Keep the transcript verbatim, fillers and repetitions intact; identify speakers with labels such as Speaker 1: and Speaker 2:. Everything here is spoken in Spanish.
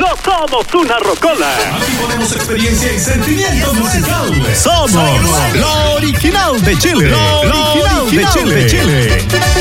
Speaker 1: no somos una rocola.
Speaker 2: Aquí ponemos experiencia y sentimiento musical.
Speaker 3: Somos lo original de Chile. Lo original de Chile.